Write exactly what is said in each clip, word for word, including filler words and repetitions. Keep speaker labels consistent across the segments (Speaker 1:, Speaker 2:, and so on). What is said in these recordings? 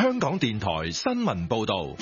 Speaker 1: 香港電台新聞報道。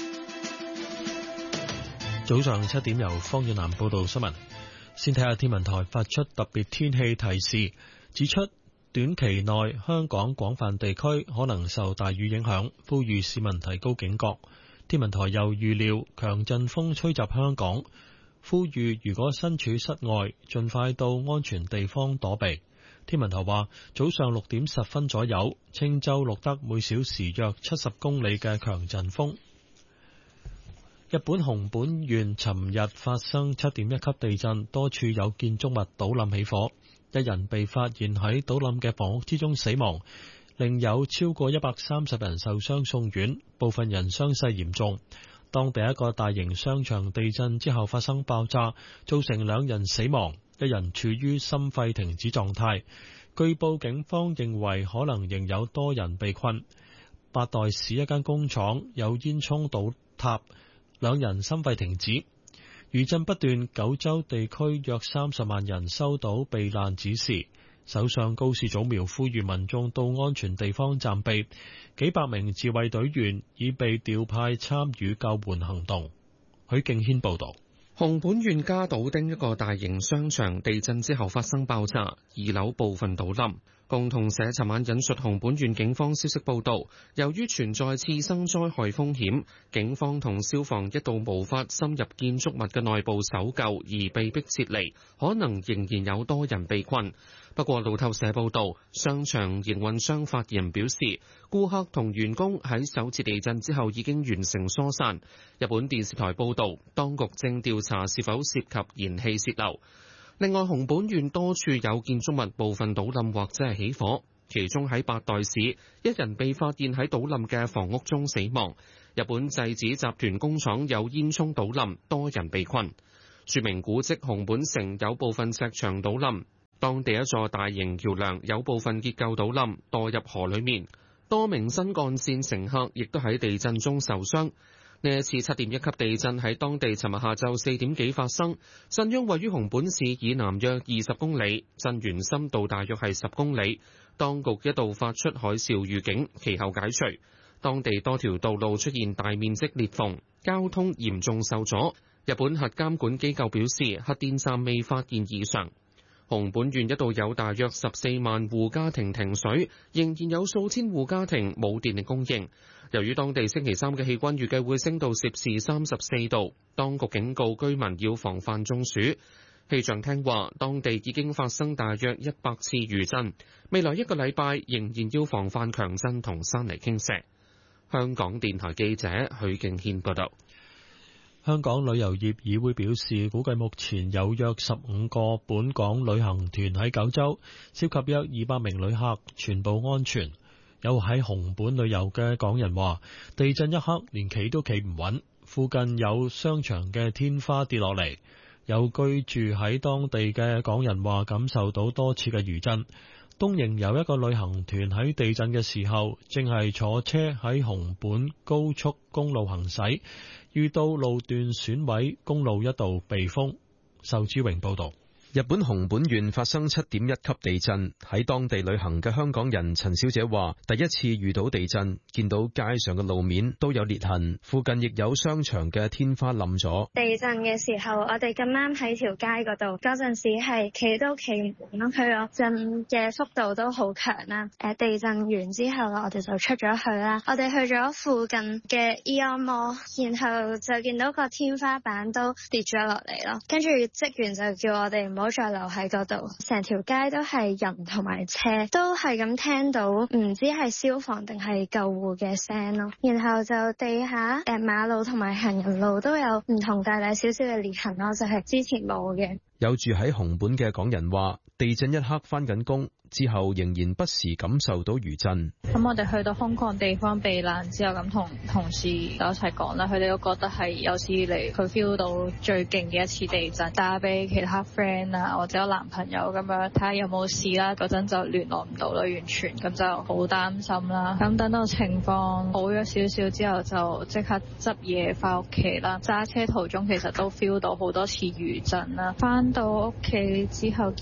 Speaker 2: 早上七點由方遠南報道新聞。先睇下天文台發出特別天氣提示，指出短期內香港廣泛地區可能受大雨影響，呼籲市民提高警覺。天文台又預料強陣風吹襲香港，呼籲如果身處室外，盡快到安全地方躲避。天文台話，早上六點十分左右，青州錄得每小時約七十公里嘅強陣風。日本熊本縣尋日發生七點一級地震，多處有建築物倒冧起火，一人被發現喺倒冧嘅房屋之中死亡，另有超過一百三十人受傷送院，部分人傷勢嚴重。當地一個大型商場地震之後發生爆炸，造成兩人死亡，一人處於心肺停止狀態。據報警方認為可能仍有多人被困。八代市一間工廠有煙囪倒塌，兩人心肺停止。餘震不斷，九州地區約三十萬人收到避難指示。首相高市早苗呼籲民眾到安全地方暫避，幾百名自衛隊員已被調派參與救援行動。許敬軒報道。
Speaker 3: 熊本縣加島町一個大型商場地震之後發生爆炸，二樓部分倒冧。共同社尋晚引述熊本縣警方消息報道，由於存在次生災害風險，警方同消防一度無法深入建築物嘅內部搜救，而被迫撤離，可能仍然有多人被困。不過路透社報道，商場營運商發言人表示，顧客同員工喺首次地震之後已經完成疏散。日本電視台報道，當局正調查是否涉及燃氣洩漏。另外，熊本縣多處有建築物部分倒冧或者係起火，其中喺八代市，一人被發現喺倒冧嘅房屋中死亡。日本製紙集團工廠有煙囪倒冧，多人被困。著名古蹟熊本城有部分石牆倒冧，當地一座大型橋梁有部分結構倒冧，墮入河裡面。多名新幹線乘客亦都喺地震中受傷。呢一次七點一級地震喺當地尋日下晝四點幾發生，震央位於熊本市以南約二十公里，震源深度大約係十公里。當局一度發出海嘯預警，其後解除。當地多條道路出現大面積裂縫，交通嚴重受阻。日本核監管機構表示，核電站未發現異常。熊本縣一度有大約十四萬戶家庭停水，仍然有數千戶家庭冇電力供應。由於當地星期三嘅氣溫預計會升到攝氏三十四度，當局警告居民要防範中暑。氣象廳話，當地已經發生大約一百次餘震，未來一個禮拜仍然要防範強震同山泥傾瀉。香港電台記者許敬軒報道。
Speaker 2: 香港旅遊業議會表示，估計目前有約十五個本港旅行團喺九州，涉及約二百名旅客，全部安全。有喺熊本旅遊嘅港人話，地震一刻連企都企唔穩，附近有商場嘅天花跌落嚟。有居住喺當地嘅港人話，感受到多次嘅餘震。東營有一個旅行團喺地震嘅時候，正係坐車喺熊本高速公路行駛，遇到路段損毀，公路一度被封。仇志榮報道。
Speaker 4: 日本熊本縣發生七點一級地震，喺當地旅行嘅香港人陳小姐話，第一次遇到地震，見到街上嘅路面都有裂痕，附近亦有商場嘅天花冧咗。
Speaker 5: 地震嘅時候，我哋咁啱喺條街嗰度，嗰陣時係企都企唔穩咯，佢個震嘅速度都好強啦。誒，地震完之後我哋就出咗去啦，我哋去咗附近嘅 Aeon Mall， 然後就見到個天花板都跌咗落嚟咯，跟住職員就叫我哋唔好唔好再留喺嗰度，成條街都係人同埋車，都係咁聽到唔知係消防定係救護嘅聲咯。然後就地下誒馬路同埋行人路都有唔同大大小小嘅裂痕咯，就係之前冇嘅。
Speaker 4: 有住喺熊本嘅港人話，地震一刻返緊工之後，仍然不時感受到餘震。
Speaker 6: 咁我哋去到空曠地方避難之後，咁同同事就一齊講啦，佢哋都覺得係有史以嚟佢 feel 到最勁嘅一次地震，打俾其他 friend 啊或者有男朋友咁樣睇下有冇事啦。嗰陣就聯絡唔到啦，完全咁就好擔心啦。咁等到情況好咗少少之後，就即刻執嘢翻屋企啦。揸車途中其實都 feel 到好多次餘震啦。翻到屋企之後見到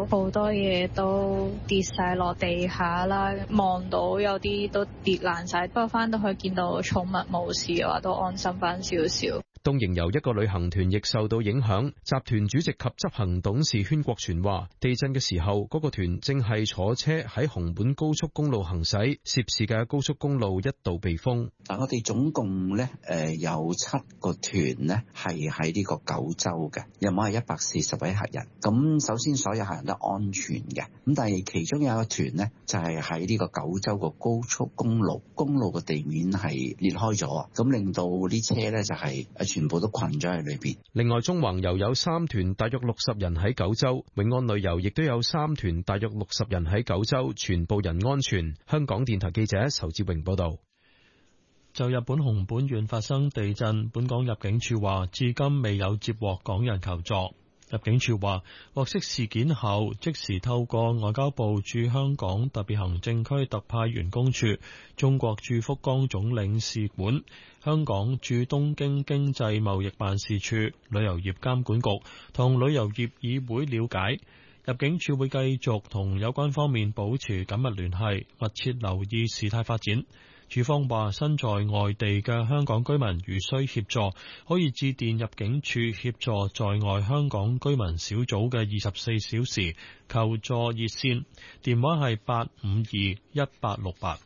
Speaker 6: 到好多嘢都跌晒落地下啦，望到有啲都跌爛晒，不過翻到去見到寵物冇事嘅話，都安心翻少少。
Speaker 4: 東瀛遊一個旅行團亦受到影響，集團主席及執行董事禤國全話：地震嘅時候，嗰個團正係坐車喺紅本高速公路行駛，涉事嘅高速公路一度被封。
Speaker 7: 但我哋總共咧誒有七個團呢係喺呢個九州嘅，有冇係一百四十位客人。咁首先所有客人都安全嘅，咁但係其中有一個團呢就係喺呢個九州個高速公路，公路嘅地面係裂開咗，咁令到啲車咧就係誒全部都困咗喺裏邊。
Speaker 4: 另外，縱橫遊有三團，大約六十人喺九州；永安旅遊亦都有三團，大約六十人喺九州，全部人安全。香港電台記者仇志榮報道。
Speaker 2: 就日本熊本縣發生地震，本港入境處話至今未有接獲港人求助。入境處話獲悉事件後，即時透過外交部駐香港特別行政區特派員公署、中國駐福岡總領事館、香港駐東京經濟貿易辦事處、旅遊業監管局同旅遊業議會了解。入境處會繼續同有關方面保持緊密聯繫，密切留意事態發展。處方話，身在外地嘅香港居民如需協助，可以致電入境處協助在外香港居民小組嘅二十四小時求助熱線，電話係八五二一八六八。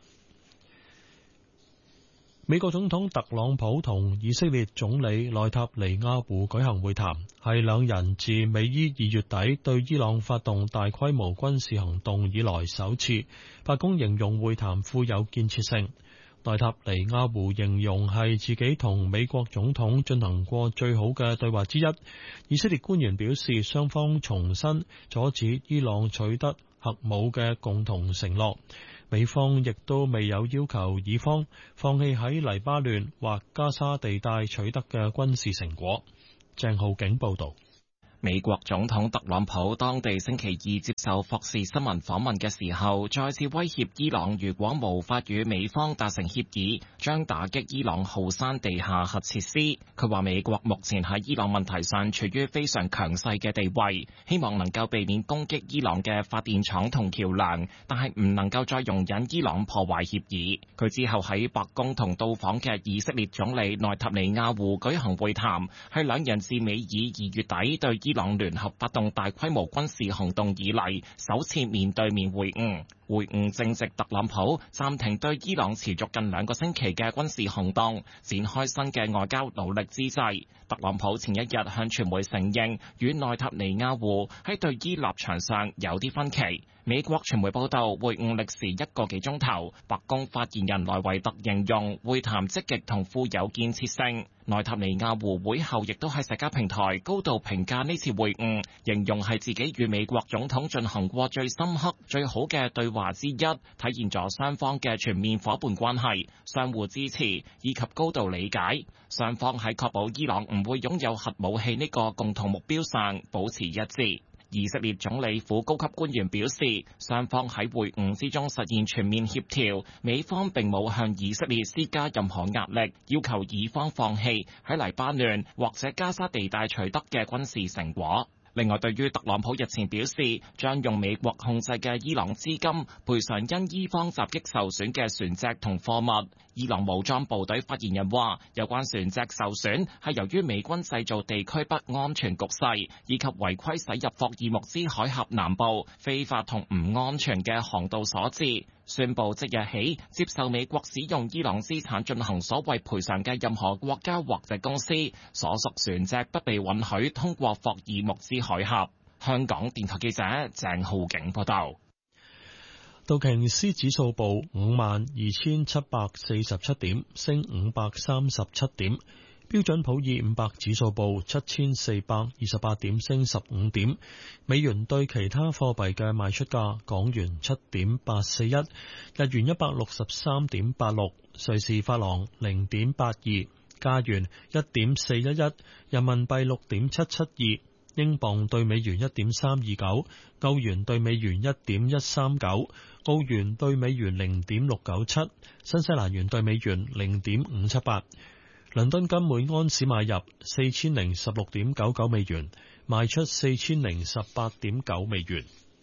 Speaker 2: 美國總統特朗普同以色列總理內塔尼亞胡舉行會談，係兩人自美伊二月底對伊朗發動大規模軍事行動以來首次。白宮形容會談富有建設性。內塔尼亞胡形容係自己同美國總統進行過最好嘅對話之一。以色列官員表示，雙方重申阻止伊朗取得核武嘅共同承諾。美方亦都未有要求以方放棄喺黎巴嫩或加沙地帶取得嘅軍事成果。鄭浩景報道。
Speaker 8: 美國總統特朗普當地星期二接受霍士新聞訪問嘅時候，再次威脅伊朗，如果無法與美方達成協議，將打擊伊朗浩山地下核設施。佢話美國目前喺伊朗問題上處於非常強勢嘅地位，希望能夠避免攻擊伊朗嘅發電廠同橋樑，但係唔能夠再容忍伊朗破壞協議。佢之後喺白宮同到訪嘅以色列總理內塔尼亞胡舉行會談，係兩人自美以二月底對伊朗聯合發動大規模軍事行動以嚟，首次面對面會晤。會晤正值特朗普暫停對伊朗持續近兩個星期嘅軍事行動，展開新嘅外交努力之際。特朗普前一日向傳媒承認，與內塔尼亞胡喺對伊立場上有啲分歧。美國傳媒報道，會晤歷時一個幾鐘頭。白宮發言人萊維特形容會談積極同富有建設性。內塔尼亞胡會後亦都喺社交平台高度評價呢次會晤，形容係自己與美國總統進行過最深刻、最好嘅對話之一，體現咗雙方嘅全面夥伴關係、相互支持以及高度理解。雙方喺確保伊朗唔會擁有核武器呢個共同目標上保持一致。以色列總理府高級官員表示，雙方喺會晤之中實現全面協調，美方並冇向以色列施加任何壓力，要求以方放棄喺黎巴嫩或者加沙地帶取得嘅軍事成果。另外，對於特朗普日前表示將用美國控制嘅伊朗資金賠償因伊方襲擊受損嘅船隻同貨物，伊朗武裝部隊發言人話，有關船隻受損係由於美軍製造地區不安全局勢，以及違規駛入霍爾木茲海峽南部非法同唔安全嘅航道所致。宣布即日起接受美國使用伊朗資產進行所謂賠償嘅任何國家或者公司，所屬船隻不被允許通過霍爾木茲海峽。香港電台記者鄭浩景報道。
Speaker 2: 道瓊斯指數報五萬二千七百四十七點，升五百三十七點。標準普爾五百指數報七千四百二十八點，升十五點。美元對其他貨幣嘅賣出價：港元七點八四一，日元一百六十三點八六，瑞士法郎零點八二，加元一點四一一，人民幣六點七七二，英鎊對美元一點三二九，歐元對美元一點一三九，澳元對美元零點六九七，新西蘭元對美元零點五七八。倫敦金每安士買入四千零十六點九九美元，賣出四千零十八點九美元。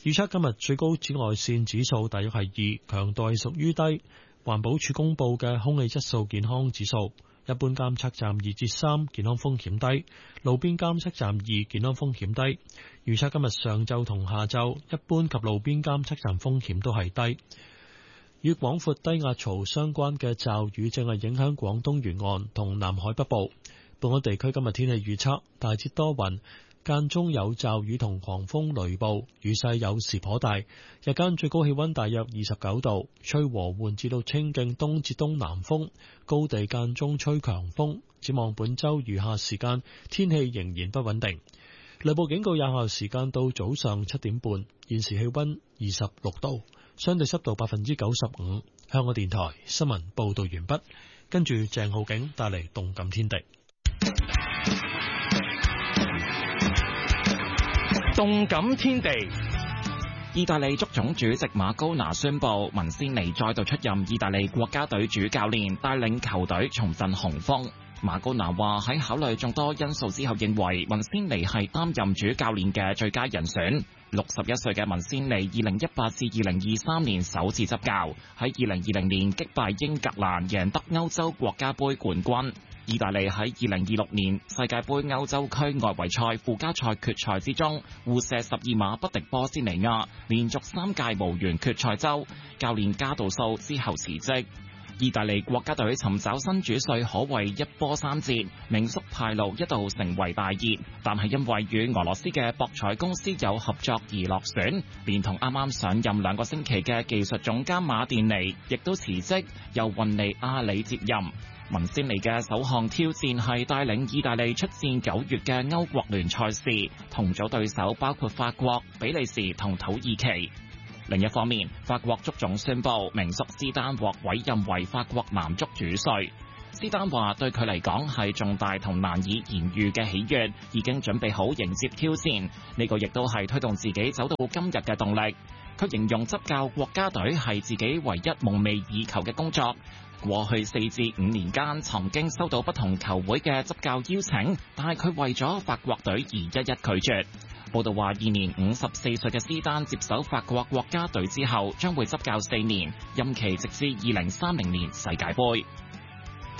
Speaker 2: 預測今日最高紫外線指數大約係二，強度係屬於低。環保署公布嘅空氣質素健康指數，一般監測站二至三，健康風險低；路邊監測站二，健康風險低。預測今日上晝同下晝，一般及路邊監測站風險都係低。與廣闊低壓槽相關嘅驟雨正係影響廣東沿岸同南海北部。本港地區今日天氣預測大致多雲，間中有驟雨同狂風雷暴，雨勢有時頗大。日間最高氣溫大約二十九度，吹和緩至到清勁東至東南風，高地間中吹強風。展望本周餘下時間，天氣仍然不穩定。雷暴警告有效時間到早上七點半。現時氣溫二十六度，相對濕度百分之九十五。香港電台新聞報道完畢，跟住鄭浩景帶嚟動感天地。
Speaker 9: 動感天地，
Speaker 8: 意大利足總主席馬高拿宣布，文仙尼再度出任意大利國家隊主教練，帶領球隊重振雄風。馬高拿話喺考慮眾多因素之後，認為文仙尼係擔任主教練嘅最佳人選。六十一歲嘅文仙尼，二零一八至二零二三年首次執教，喺二零二零年擊敗英格蘭，贏得歐洲國家盃冠軍。意大利喺二零二六年世界盃歐洲區外圍賽附加賽決賽之中，互射十二碼不敵波斯尼亞，連續三屆無緣決賽周。教練加道素之後辭職。意大利國家隊尋找新主帥可謂一波三折，名宿派路一度成為大熱，但係因為與俄羅斯嘅博彩公司有合作而落選，連同啱啱上任兩個星期嘅技術總監馬甸尼亦都辭職，由雲尼亞里接任。文仙尼嘅首項挑戰係帶領意大利出戰九月嘅歐國聯賽事，同組對手包括法國、比利時同土耳其。另一方面，法國足總宣布名宿斯丹獲委任為法國男足主帥。斯丹話對佢嚟講係重大同難以言喻嘅喜悅，已經準備好迎接挑戰，呢個亦都係推動自己走到今日嘅動力。佢形容執教國家隊係自己唯一夢寐以求嘅工作。過去四至五年間，曾經收到不同球會嘅執教邀請，但係佢為咗法國隊而一一拒絕。報道話，現年五十四歲嘅斯丹接手法國國家隊之後，將會執教四年，任期直至二零三零年世界盃。